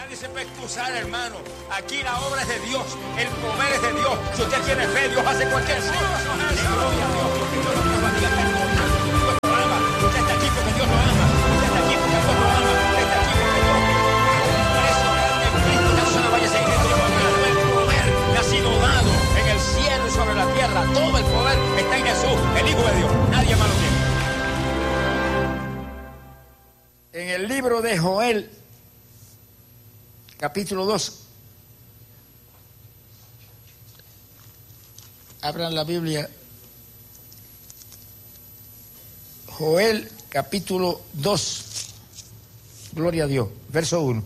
Nadie se puede excusar, hermano. Aquí la obra es de Dios, el poder es de Dios. Si usted tiene fe, Dios hace cualquier cosa. Gloria a Dios, porque Dios no va a diga perdonar. Dios lo ama. Usted está aquí porque Dios lo ama. Usted está aquí porque Dios lo ama. Usted está aquí porque Dios lo ama. Por eso, en Cristo no se vaya a seguir todo el poder le ha sido dado en el cielo y sobre la tierra. Todo el poder está en Jesús, el Hijo de Dios. Nadie más lo tiene. En el libro de Joel, capítulo 2. Abran la Biblia. Joel, capítulo 2. Gloria a Dios. Verso 1.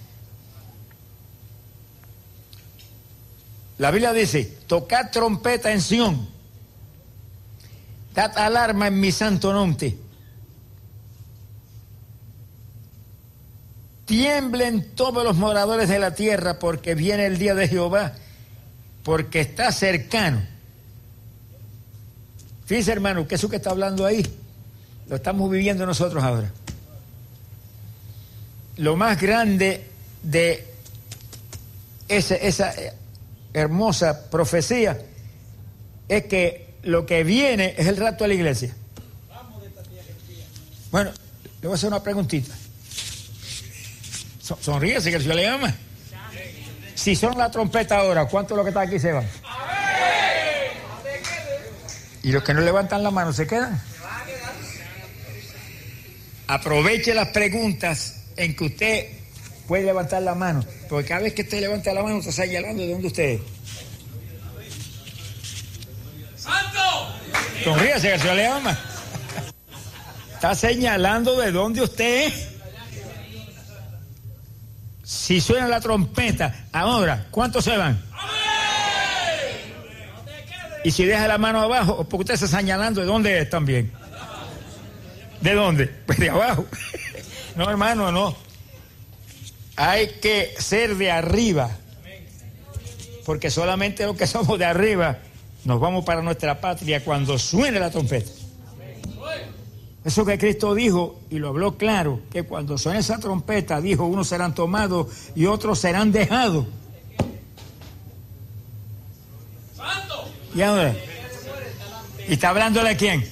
La Biblia dice: tocad trompeta en Sión, dad alarma en mi santo monte. Tiemblen todos los moradores de la tierra, porque viene el día de Jehová, porque está cercano. Fíjense, hermano, que eso que está hablando ahí, lo estamos viviendo nosotros ahora. Lo más grande de esa hermosa profecía es que lo que viene es el rapto de la iglesia. Bueno, le voy a hacer una preguntita. Sonríese, que el Señor le ama. Si son la trompeta ahora, ¿cuántos de los que están aquí se van? Y los que no levantan la mano, ¿se quedan? Aproveche las preguntas en que usted puede levantar la mano, porque cada vez que usted levanta la mano, usted está señalando de dónde usted es. ¡Santo! Sonríese, que el Señor le ama. Está señalando de dónde usted es. Si suena la trompeta, ahora, ¿cuántos se van? Y si deja la mano abajo, porque usted está señalando de dónde es también. ¿De dónde? Pues de abajo. No, hermano, no. Hay que ser de arriba. Porque solamente los que somos de arriba nos vamos para nuestra patria cuando suene la trompeta. Eso que Cristo dijo, y lo habló claro, que cuando suene esa trompeta, dijo, unos serán tomados y otros serán dejados. ¿Y ahora? ¿Y está hablándole a quién?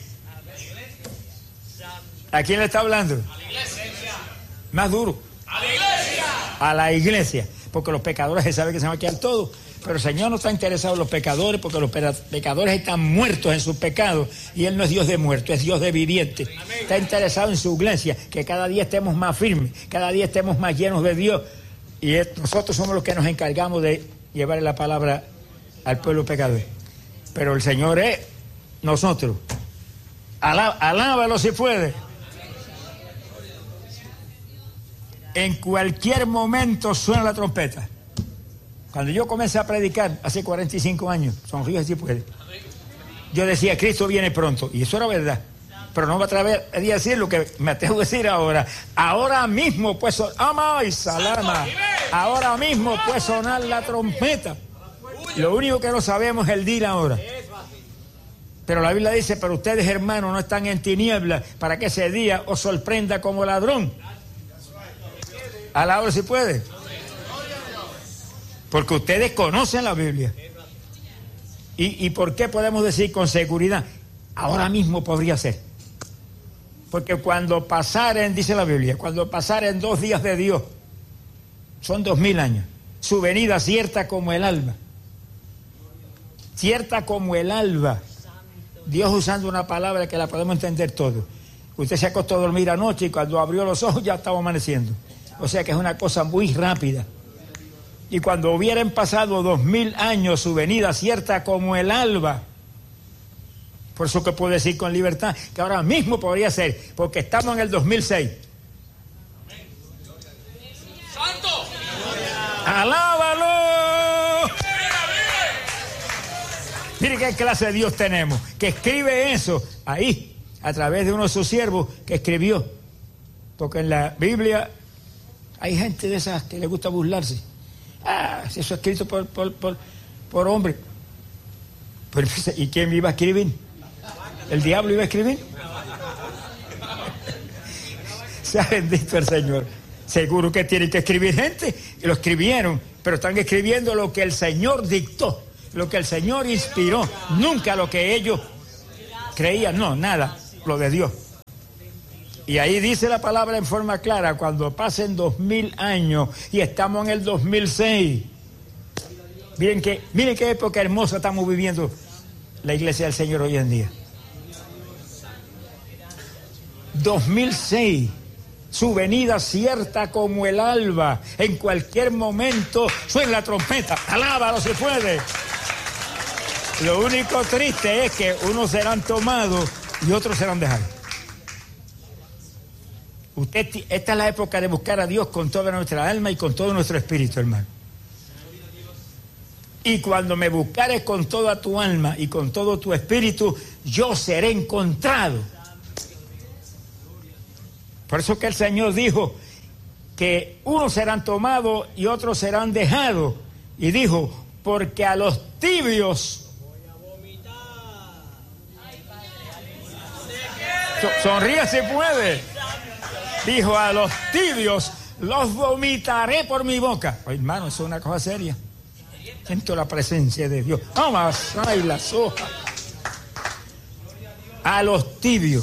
¿A quién le está hablando? A la iglesia. Más duro. A la iglesia. A la iglesia. Porque los pecadores se sabe que se van a quedar todos. Pero el Señor no está interesado en los pecadores, porque los pecadores están muertos en sus pecados. Y Él no es Dios de muertos, es Dios de vivientes. Está interesado en su iglesia, que cada día estemos más firmes, cada día estemos más llenos de Dios. Y nosotros somos los que nos encargamos de llevar la palabra al pueblo pecador. Pero el Señor es nosotros. Alábalo si puede. En cualquier momento suena la trompeta. Cuando yo comencé a predicar hace 45 años, sonríe si puede, yo decía, Cristo viene pronto, y eso era verdad, pero no me atreví a decir lo que me atrevo a decir ahora. Ahora mismo pues ahora mismo puede sonar la trompeta. Lo único que no sabemos es el día ahora. Pero la Biblia dice, pero ustedes, hermanos, no están en tinieblas para que ese día os sorprenda como ladrón. Alabro si puede. Porque ustedes conocen la Biblia. ¿Y por qué podemos decir con seguridad? Ahora mismo podría ser. Porque cuando pasaren, dice la Biblia, cuando pasaren 2 días de Dios, son 2000 años. Su venida cierta como el alba. Cierta como el alba. Dios usando una palabra que la podemos entender todos. Usted se acostó a dormir anoche y cuando abrió los ojos ya estaba amaneciendo. O sea que es una cosa muy rápida. Y cuando hubieran pasado 2000 años, su venida cierta como el alba. Por eso que puedo decir con libertad que ahora mismo podría ser, porque estamos en el 2006. ¡Santo! ¡Alábalo! Mire qué clase de Dios tenemos, que escribe eso ahí, a través de uno de sus siervos que escribió. Porque en la Biblia hay gente de esas que le gusta burlarse. Si eso es escrito por hombre. Pero, ¿y quién iba a escribir? ¿El diablo iba a escribir? Sea bendito el Señor. Seguro que tienen que escribir gente, y lo escribieron, pero están escribiendo lo que el Señor dictó, lo que el Señor inspiró, nunca lo que ellos creían, no, nada, lo de Dios. Y ahí dice la palabra en forma clara, cuando pasen 2000 años y estamos en el 2006, miren qué época hermosa estamos viviendo la iglesia del Señor hoy en día. 2006, su venida cierta como el alba, en cualquier momento suena la trompeta, alábalo si puede. Lo único triste es que unos serán tomados y otros serán dejados. Esta es la época de buscar a Dios con toda nuestra alma y con todo nuestro espíritu, hermano. Y cuando me buscares con toda tu alma y con todo tu espíritu, yo seré encontrado. Por eso que el Señor dijo que unos serán tomados y otros serán dejados. Y dijo, porque a los tibios... Sonríe si puede. Dijo, a los tibios los vomitaré por mi boca. Oh, hermano, eso es una cosa seria. Siento la presencia de Dios. Vamos, ay, las hojas. A los tibios.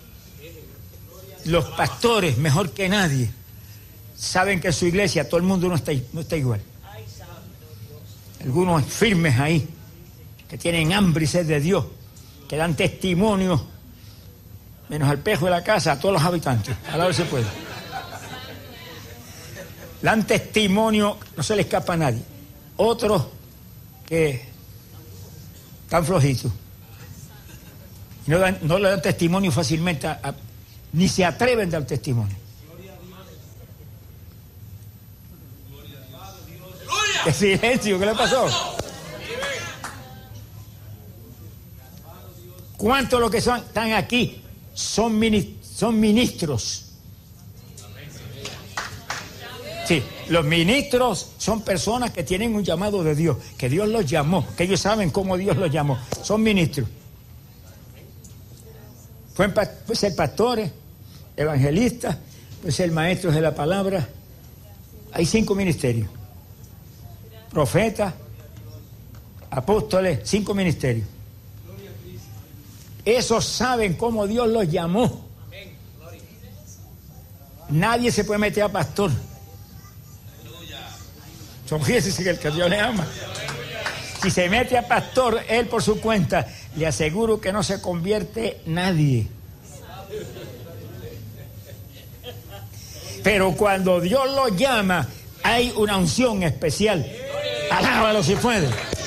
Los pastores, mejor que nadie, saben que en su iglesia todo el mundo no está igual. Algunos firmes ahí, que tienen hambre y sed de Dios, que dan testimonio, menos al pejo de la casa, a todos los habitantes, a la hora se puede. Dan testimonio, no se le escapa a nadie. Otros que están flojitos, no le dan testimonio fácilmente ni se atreven a dar testimonio. ¡Qué silencio! ¿Qué le pasó? ¿Cuántos de los que están aquí son ministros? Sí, los ministros son personas que tienen un llamado de Dios, que Dios los llamó, que ellos saben cómo Dios los llamó. Son ministros. Pueden ser pastores, evangelistas, pueden ser maestros de la palabra. Hay 5 ministerios. Profetas, apóstoles, 5 ministerios. Esos saben cómo Dios los llamó. Nadie se puede meter a pastor. Sonríese que el que Dios le ama. Si se mete a pastor, él por su cuenta, le aseguro que no se convierte nadie. Pero cuando Dios lo llama, hay una unción especial. Alábalo si puede.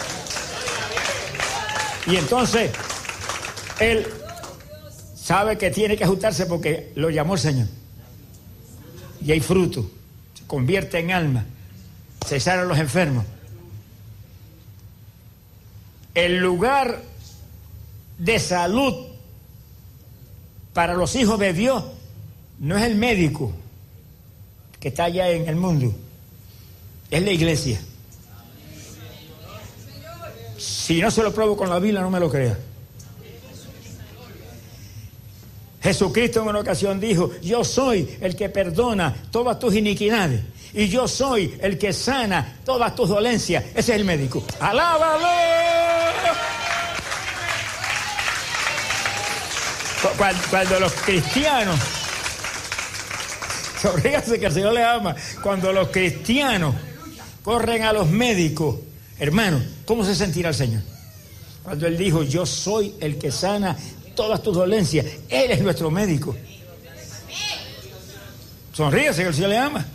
Y entonces, él sabe que tiene que ajustarse porque lo llamó el Señor. Y hay fruto. Se convierte en alma. Se sanan los enfermos. El lugar de salud para los hijos de Dios no es el médico que está allá en el mundo, es la iglesia. Si no se lo pruebo con la Biblia, no me lo crea. Jesucristo en una ocasión dijo, yo soy el que perdona todas tus iniquidades y yo soy el que sana todas tus dolencias. Ese es el médico. ¡Alábalo! Cuando los cristianos, sonríase que el Señor le ama, cuando los cristianos corren a los médicos, hermano, ¿cómo se sentirá el Señor? Cuando Él dijo, yo soy el que sana todas tus dolencias, Él es nuestro médico. Sonríase que el Señor le ama.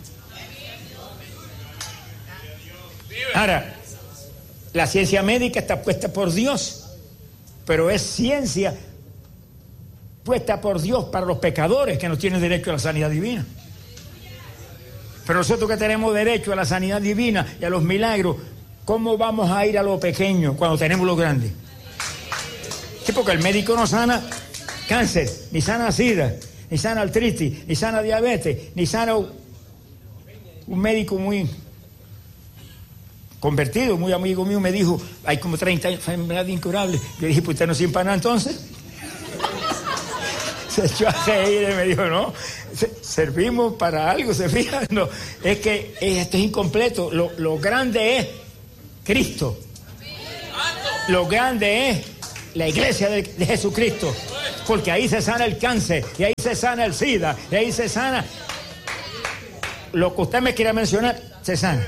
Ahora, la ciencia médica está puesta por Dios, pero es ciencia puesta por Dios para los pecadores que no tienen derecho a la sanidad divina. Pero nosotros que tenemos derecho a la sanidad divina y a los milagros, ¿cómo vamos a ir a lo pequeño cuando tenemos lo grande? Sí, porque el médico no sana cáncer, ni sana sida, ni sana artritis, ni sana diabetes, ni sana un médico muy convertido, muy amigo mío, me dijo, hay como 30 enfermedades incurables. Yo dije, pues usted no se empana entonces. Se echó a reír y me dijo, no, servimos para algo, se fijan. No, es que esto es incompleto. Lo grande es Cristo. Lo grande es la iglesia de Jesucristo. Porque ahí se sana el cáncer, y ahí se sana el SIDA, y ahí se sana lo que usted me quiera mencionar, se sana.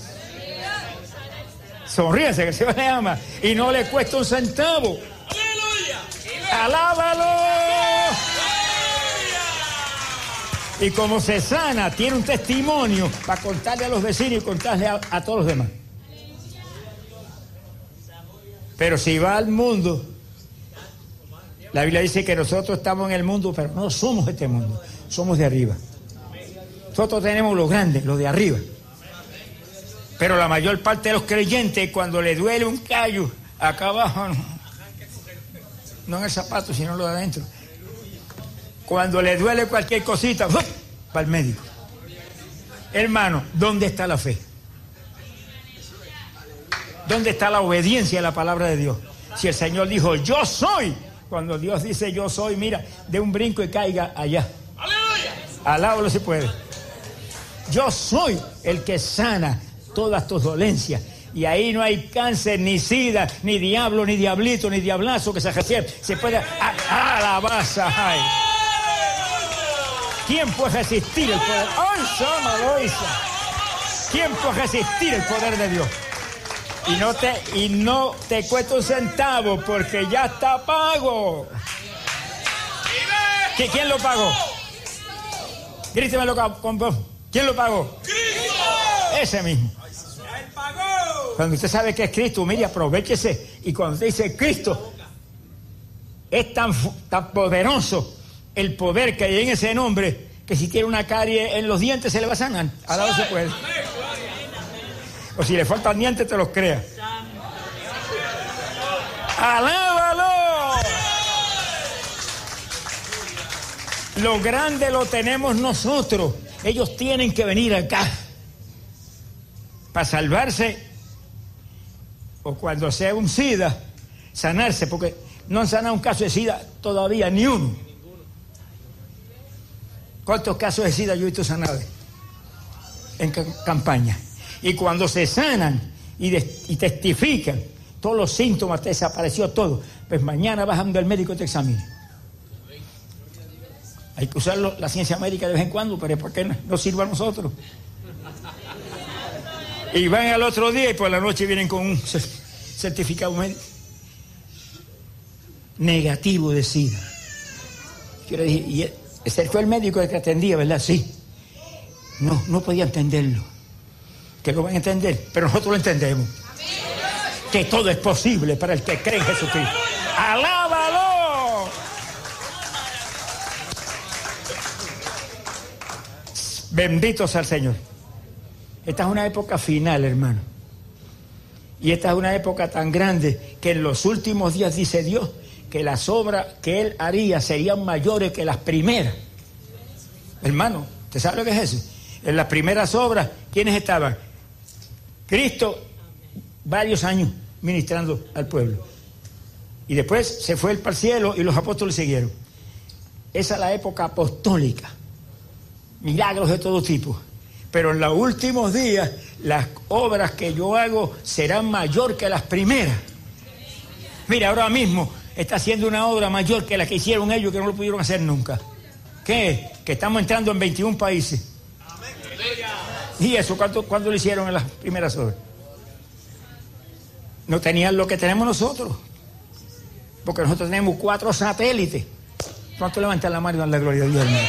Sonríese, que el Señor le ama y no le cuesta un centavo. ¡Alábalo! Y como se sana, tiene un testimonio para contarle a los vecinos y contarle a todos los demás. Pero si va al mundo, la Biblia dice que nosotros estamos en el mundo, pero no somos este mundo, somos de arriba. Nosotros tenemos lo grande, lo de arriba. Pero la mayor parte de los creyentes, cuando le duele un callo acá abajo, no en el zapato, sino lo de adentro. Cuando le duele cualquier cosita, ¡uf!, va al médico. Hermano, ¿dónde está la fe? ¿Dónde está la obediencia a la palabra de Dios? Si el Señor dijo, yo soy, cuando Dios dice yo soy, mira, de un brinco y caiga allá. Al lado no se puede. Yo soy el que sana todas tus dolencias. Y ahí no hay cáncer, ni sida, ni diablo, ni diablito, ni diablazo que se recibe. Se puede alabanza. Ay. ¿Quién puede resistir el poder? ¡Ay, Samaloisa! ¿Quién puede resistir el poder de Dios? Y no te cuesta un centavo porque ya está pago. ¿Quién lo pagó? Grítemelo con voz. ¿Quién lo pagó? ¡Cristo! Ese mismo. Él pagó. Cuando usted sabe que es Cristo, mire, aprovéchese. Y cuando usted dice Cristo, es tan poderoso el poder que hay en ese nombre, que si tiene una carie en los dientes se le va a sanar. A la vez se puede. O si le faltan dientes, te los crea. ¡Alábalo! Lo grande lo tenemos nosotros. Ellos tienen que venir acá para salvarse, o cuando sea un SIDA, sanarse, porque no han sanado un caso de SIDA todavía, ni uno. ¿Cuántos casos de SIDA yo he visto sanados en campaña? Y cuando se sanan y testifican, todos los síntomas, te desapareció todo, pues mañana vas al médico y te examina. Hay que usar la ciencia médica de vez en cuando, pero ¿por qué no sirve a nosotros? Y van al otro día y por la noche vienen con un certificado médico negativo de SIDA. Yo le dije, y ese fue el médico que atendía, ¿verdad? Sí. No podía entenderlo. Que lo van a entender, pero nosotros lo entendemos. Que todo es posible para el que cree en Jesucristo. ¡Alábalo! Bendito sea el Señor. Esta es una época final, hermano. Y esta es una época tan grande que en los últimos días dice Dios que las obras que Él haría serían mayores que las primeras. Hermano, ¿usted sabe lo que es eso? En las primeras obras, ¿quiénes estaban? Cristo, varios años ministrando al pueblo. Y después se fue para el cielo y los apóstoles siguieron. Esa es la época apostólica. Milagros de todo tipo. Pero en los últimos días, las obras que yo hago serán mayor que las primeras. Mira, ahora mismo está haciendo una obra mayor que la que hicieron ellos, que no lo pudieron hacer nunca. ¿Qué? Que estamos entrando en 21 países. ¿Y eso cuándo lo hicieron en las primeras obras? No tenían lo que tenemos nosotros. Porque nosotros tenemos 4 satélites. ¿Cuánto levantan la mano y dan la gloria a Dios, hermano?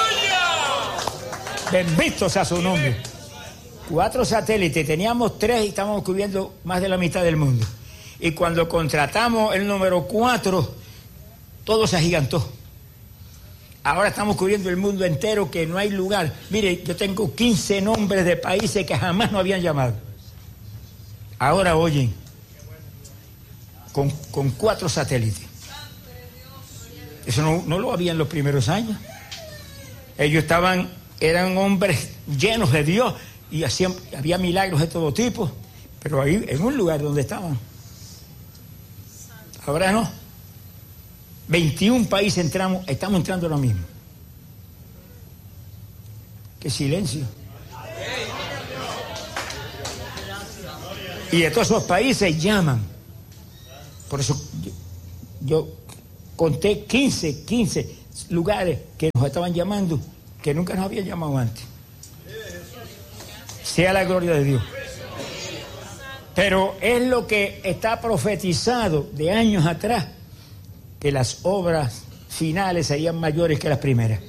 Bendito sea su nombre. 4 satélites. Teníamos 3 y estábamos cubriendo más de la mitad del mundo. Y cuando contratamos el número 4, todo se agigantó. Ahora estamos cubriendo el mundo entero, que no hay lugar. Mire, yo tengo 15 nombres de países que jamás nos habían llamado. Ahora oyen, con 4 satélites. Eso no lo había en los primeros años. Ellos eran hombres llenos de Dios y había milagros de todo tipo, pero ahí, en un lugar donde estaban. Ahora no. 21 países estamos entrando ahora mismo. ¡Qué silencio! Y de todos esos países llaman. Por eso yo conté 15 lugares que nos estaban llamando, que nunca nos habían llamado antes. Sea la gloria de Dios. Pero es lo que está profetizado de años atrás, que las obras finales serían mayores que las primeras.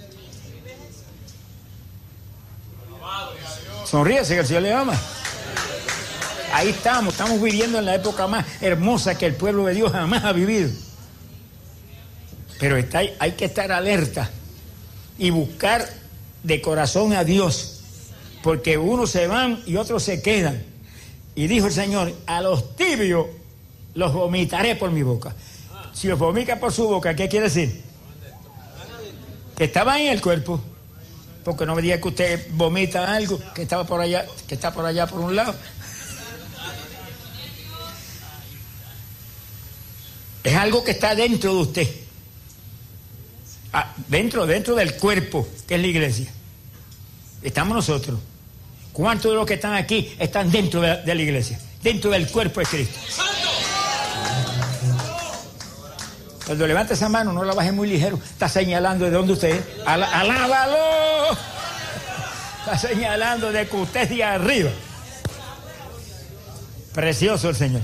Sonríese, que el Señor le ama. Ahí estamos viviendo en la época más hermosa que el pueblo de Dios jamás ha vivido. Pero hay que estar alerta y buscar de corazón a Dios, porque unos se van y otros se quedan. Y dijo el Señor: a los tibios los vomitaré por mi boca. Si los vomita por su boca, ¿qué quiere decir? Que estaba en el cuerpo. Porque no me diga que usted vomita algo que estaba por allá, que está por allá por un lado. Es algo que está dentro de usted. Dentro del cuerpo, que es la iglesia. Estamos nosotros. ¿Cuántos de los que están aquí están dentro de la iglesia? Dentro del cuerpo de Cristo. Cuando levanta esa mano, no la baje muy ligero. Está señalando de dónde usted es. ¡Alábalo! Está señalando de que usted es de arriba. Precioso el Señor.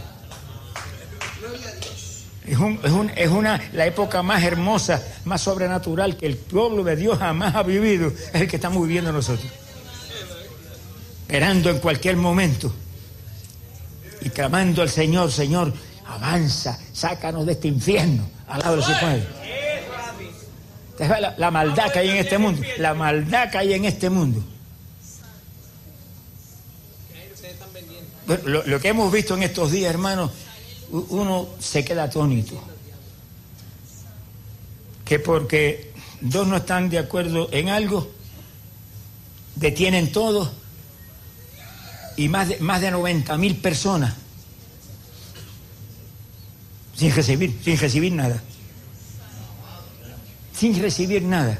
Es la época más hermosa, más sobrenatural que el pueblo de Dios jamás ha vivido. Es el que estamos viviendo nosotros. Esperando en cualquier momento y clamando al Señor: Señor, avanza, sácanos de este infierno. Alabado si puede. La maldad que hay en este mundo. La maldad que hay en este mundo. Lo que hemos visto en estos días, hermanos, uno se queda atónito. Que porque dos no están de acuerdo en algo, detienen todo, y más de 90.000 personas sin recibir nada. Sin recibir nada.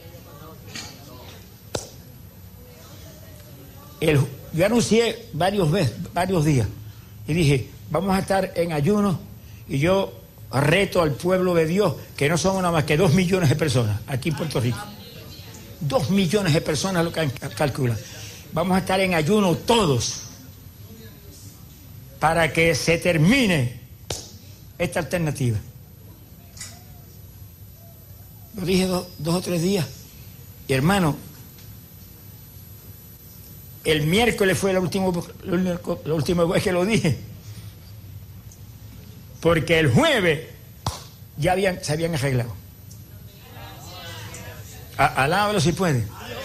Yo anuncié varios días y dije: vamos a estar en ayuno, y yo reto al pueblo de Dios, que no somos nada más que 2 millones de personas aquí en Puerto Rico. 2 millones de personas lo que calculan. Vamos a estar en ayuno todos para que se termine esta alternativa. Lo dije 2 o 3 días. Y hermano, el miércoles fue la última vez que lo dije. Porque el jueves ya se habían arreglado. Alábalo si puede.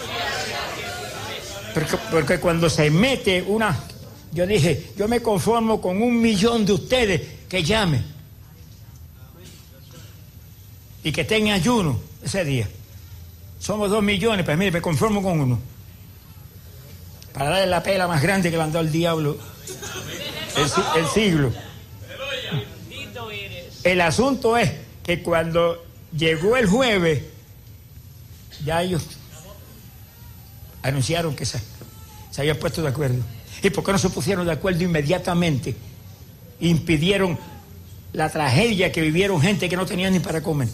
Porque cuando se mete yo dije: yo me conformo con 1 millón de ustedes que llamen y que estén en ayuno ese día. Somos 2 millones, pues mire, me conformo con 1. Para darle la pela más grande que le han dado el diablo el siglo. El asunto es que cuando llegó el jueves, ya ellos anunciaron que se habían puesto de acuerdo. ¿Y por qué no se pusieron de acuerdo inmediatamente? Impidieron la tragedia que vivieron gente que no tenía ni para comer.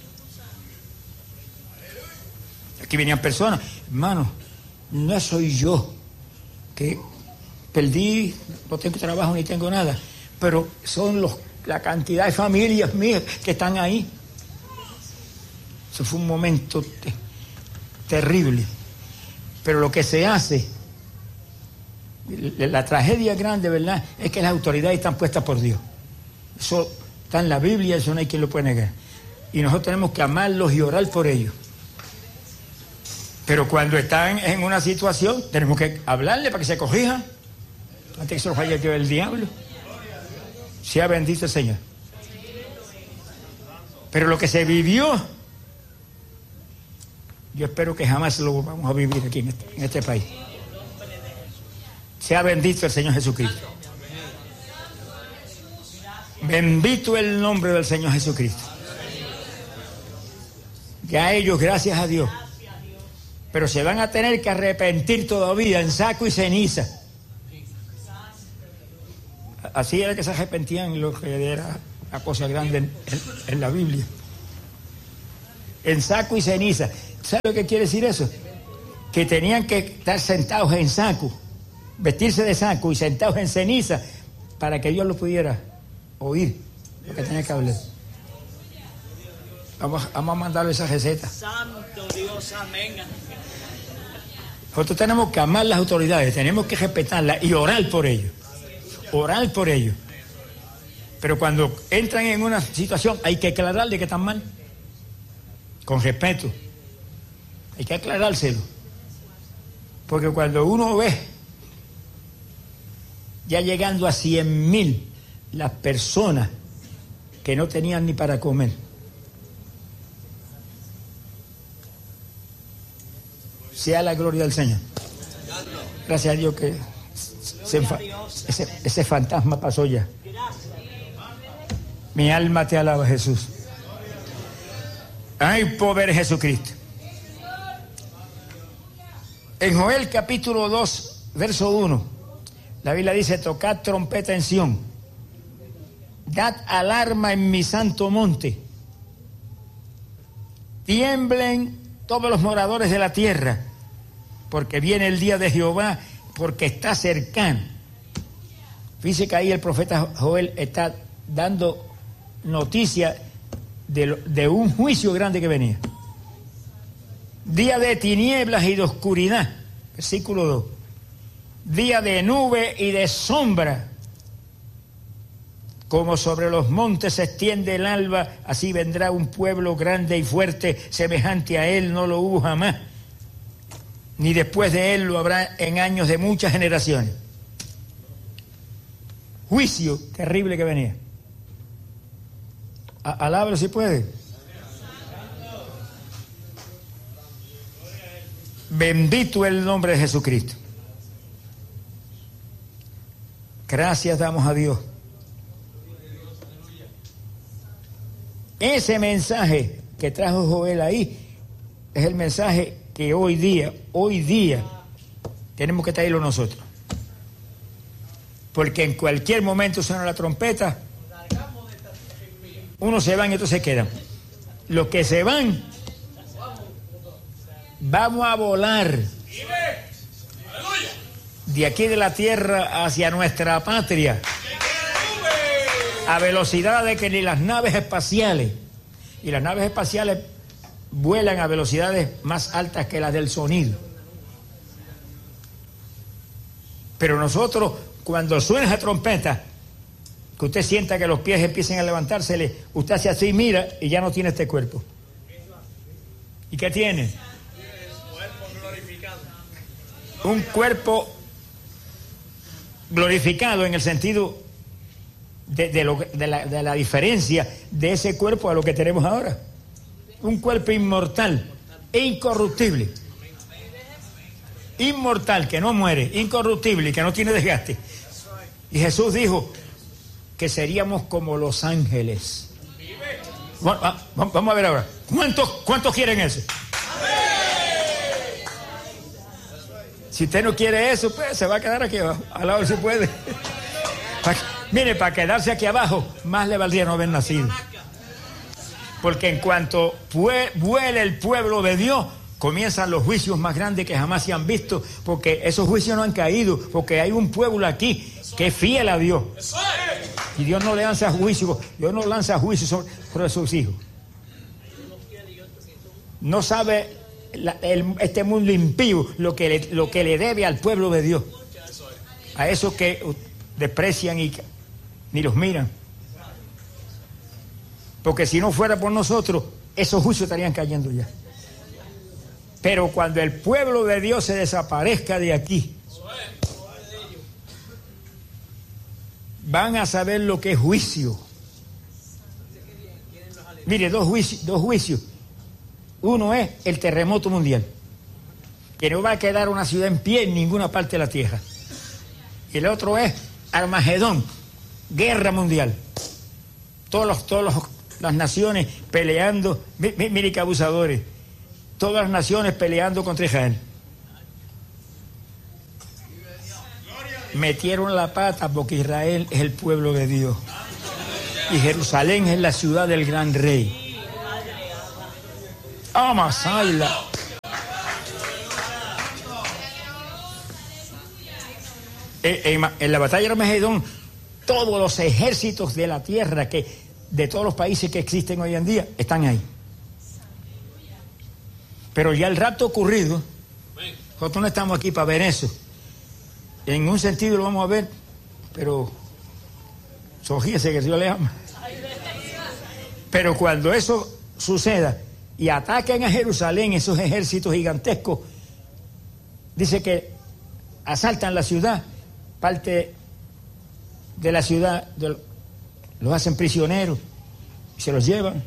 Aquí venían personas: hermano, no soy yo que perdí, no tengo trabajo ni tengo nada, pero son la cantidad de familias mías que están ahí. Eso fue un momento terrible. Pero lo que se hace, la tragedia grande, ¿verdad?, es que las autoridades están puestas por Dios. Eso está en la Biblia, eso no hay quien lo puede negar. Y nosotros tenemos que amarlos y orar por ellos. Pero cuando están en una situación, tenemos que hablarle para que se corrijan, antes que se los vaya a llevar el diablo. Sea bendito el Señor. Pero lo que se vivió, yo espero que jamás lo vamos a vivir aquí en este país. Sea bendito el Señor Jesucristo. Bendito el nombre del Señor Jesucristo. Ya ellos, gracias a Dios. Pero se van a tener que arrepentir todavía en saco y ceniza. Así era que se arrepentían los que era la cosa grande en la Biblia. En saco y ceniza. ¿Sabe lo que quiere decir eso? Que tenían que estar sentados en saco, vestirse de saco y sentados en ceniza para que Dios lo pudiera oír lo que tenía que hablar. Vamos a mandarle esa receta. Santo Dios, amén. Nosotros tenemos que amar las autoridades, tenemos que respetarlas y orar por ellos. Orar por ellos. Pero cuando entran en una situación hay que aclararle que están mal. Con respeto. Hay que aclarárselo. Porque cuando uno ve ya llegando a 100,000 las personas que no tenían ni para comer, sea la gloria del Señor. Gracias a Dios que ese fantasma pasó ya. Mi alma te alaba, Jesús. Ay, poder Jesucristo. En Joel capítulo 2, verso 1, la Biblia dice: tocad trompeta en Sión, dad alarma en mi santo monte, tiemblen todos los moradores de la tierra, porque viene el día de Jehová, porque está cercano. Fíjese que ahí el profeta Joel está dando noticia de un juicio grande que venía. Día de tinieblas y de oscuridad, versículo 2. Día de nube y de sombra, como sobre los montes se extiende el alba, así vendrá un pueblo grande y fuerte, semejante a él no lo hubo jamás, ni después de él lo habrá en años de muchas generaciones. Juicio terrible que venía. Alábalo si puede. Bendito el nombre de Jesucristo. Gracias damos a Dios. Ese mensaje que trajo Joel ahí es el mensaje que hoy día tenemos que traerlo nosotros. Porque en cualquier momento suena la trompeta, unos se van y otros se quedan. Los que se van, vamos a volar de aquí de la tierra hacia nuestra patria a velocidad de que ni las naves espaciales, y las naves espaciales vuelan a velocidades más altas que las del sonido. Pero nosotros, cuando suena esa trompeta, que usted sienta que los pies empiecen a levantársele, usted hace así, mira, y ya no tiene este cuerpo. ¿Y qué tiene? Un cuerpo glorificado en el sentido de la diferencia de ese cuerpo a lo que tenemos ahora. Un cuerpo inmortal e incorruptible. Inmortal, que no muere, incorruptible, que no tiene desgaste. Y Jesús dijo que seríamos como los ángeles. Vamos a ver ahora. ¿Cuántos quieren eso? Si usted no quiere eso, pues se va a quedar aquí abajo. Al lado si puede. Mire, para quedarse aquí abajo, más le valdría no haber nacido. Porque en cuanto vuele el pueblo de Dios, comienzan los juicios más grandes que jamás se han visto, porque esos juicios no han caído, porque hay un pueblo aquí que es fiel a Dios. Y Dios no lanza juicio, Dios no lanza juicio sobre sus hijos. No sabe este mundo impío lo que le debe al pueblo de Dios. A esos que desprecian y ni los miran. Porque si no fuera por nosotros, esos juicios estarían cayendo ya. Pero cuando el pueblo de Dios se desaparezca de aquí, van a saber lo que es juicio. Mire, dos juicios. Uno es el terremoto mundial, que no va a quedar una ciudad en pie en ninguna parte de la tierra. Y el otro es Armagedón, guerra mundial. Todos las naciones peleando, mire que abusadores, todas las naciones peleando contra Israel. Metieron la pata porque Israel es el pueblo de Dios y Jerusalén es la ciudad del gran rey. Amasaila. En la batalla de Armagedón, todos los ejércitos de la tierra, de todos los países que existen hoy en día, están ahí. Pero ya el rato ocurrido, nosotros no estamos aquí para ver eso. En un sentido lo vamos a ver, pero sojínese que Dios le ama. Pero cuando eso suceda y ataquen a Jerusalén esos ejércitos gigantescos, dice que asaltan la ciudad, parte de la ciudad los hacen prisioneros y se los llevan.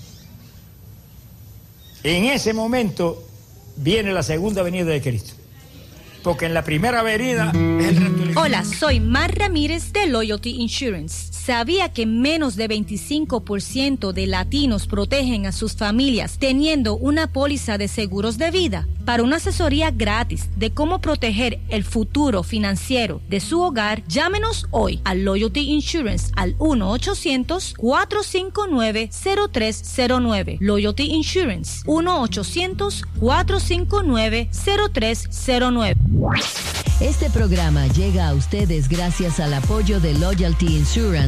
En ese momento viene la segunda venida de Cristo. Porque en la primera venida es el rapto. Hola, soy Mar Ramírez de Loyalty Insurance. ¿Sabía que menos de 25% de latinos protegen a sus familias teniendo una póliza de seguros de vida? Para una asesoría gratis de cómo proteger el futuro financiero de su hogar, llámenos hoy a Loyalty Insurance al 1-800-459-0309. Loyalty Insurance, 1-800-459-0309. Este programa llega a ustedes gracias al apoyo de Loyalty Insurance